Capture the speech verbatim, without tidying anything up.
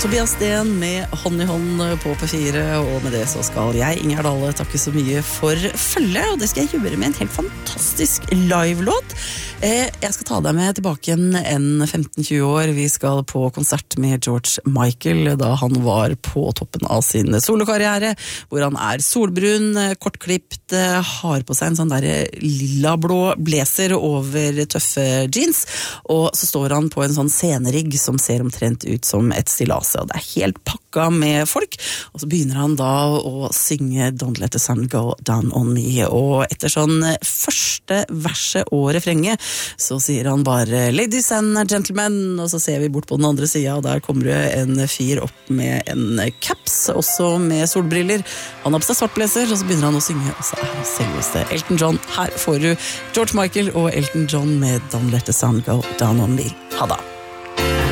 Tobias Sten med hånd i hånd på P fire, og med det så skal jeg, Ingjerd Dale, takke så mye for følge, og det skal jeg gjøre med en helt fantastisk live-låt. Eh, jeg skal ta deg med tilbake en femten til tjue år. Vi skal på konsert med George Michael da han var på toppen av sin solokarriere, hvor han er solbrun, kortklipt, har på seg en sånn der lilla-blå blazer over tøffe jeans, og så står han på en sånn scenerigg som ser omtrent ut som et stillas. Og det er helt pakka med folk, og så begynner han da å synge Don't Let the Sun Go Down on Me, og etter sånn første verset og refrenget så sier han bare Ladies and gentlemen, og så ser vi bort på den andre siden, og der kommer det en fyr opp med en caps, også med solbriller. Han har på seg svart blazer, og så begynner han å synge, og så er det selveste Elton John. Her får du George Michael og Elton John med Don't Let the Sun Go Down on Me. Ha da!